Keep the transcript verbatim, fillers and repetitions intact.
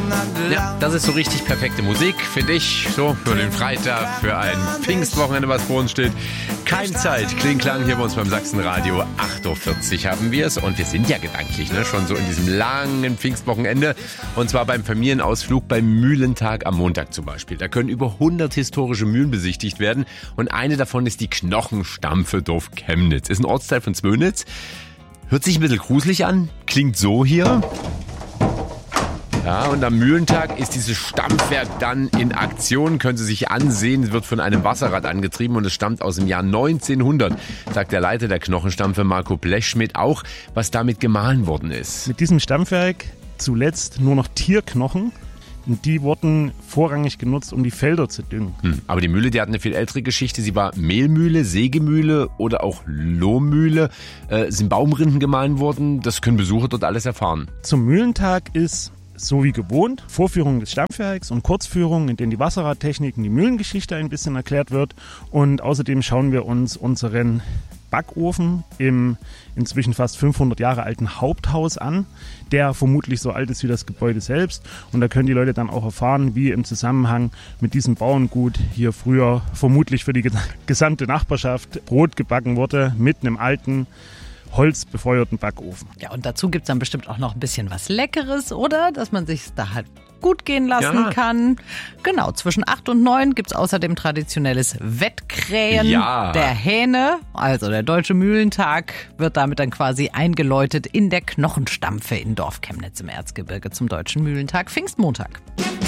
Ja, das ist so richtig perfekte Musik, finde ich. So für den Freitag, für ein Pfingstwochenende, was vor uns steht. Kein Zeit, Kling-Klang hier bei uns beim Sachsenradio. acht Uhr vierzig haben wir es und wir sind ja gedanklich ne, schon so in diesem langen Pfingstwochenende. Und zwar beim Familienausflug beim Mühlentag am Montag zum Beispiel. Da können über hundert historische Mühlen besichtigt werden und eine davon ist die Knochenstampfe Dorf Chemnitz. Ist ein Ortsteil von Zwönitz. Hört sich ein bisschen gruselig an, klingt so hier. Ja, und am Mühlentag ist dieses Stampfwerk dann in Aktion, können Sie sich ansehen. Es wird von einem Wasserrad angetrieben und es stammt aus dem Jahr neunzehnhundert, sagt der Leiter der Knochenstampfe Marco Blechschmidt auch, was damit gemahlen worden ist. Mit diesem Stampfwerk zuletzt nur noch Tierknochen. Und die wurden vorrangig genutzt, um die Felder zu düngen. Hm, aber die Mühle, die hat eine viel ältere Geschichte. Sie war Mehlmühle, Sägemühle oder auch Lohmühle. Äh, sind Baumrinden gemahlen worden. Das können Besucher dort alles erfahren. Zum Mühlentag ist, so wie gewohnt, Vorführung des Stampfwerks und Kurzführungen, in denen die Wasserradtechnik und die Mühlengeschichte ein bisschen erklärt wird. Und außerdem schauen wir uns unseren Backofen im inzwischen fast fünfhundert Jahre alten Haupthaus an, der vermutlich so alt ist wie das Gebäude selbst. Und da können die Leute dann auch erfahren, wie im Zusammenhang mit diesem Bauerngut hier früher vermutlich für die gesamte Nachbarschaft Brot gebacken wurde mit einem alten holzbefeuerten Backofen. Ja, und dazu gibt es dann bestimmt auch noch ein bisschen was Leckeres, oder? Dass man sich da halt gut gehen lassen ja. kann. Genau, zwischen acht und neun gibt es außerdem traditionelles Wettkrähen ja. der Hähne. Also der Deutsche Mühlentag wird damit dann quasi eingeläutet in der Knochenstampfe in Dorf Chemnitz im Erzgebirge zum Deutschen Mühlentag Pfingstmontag.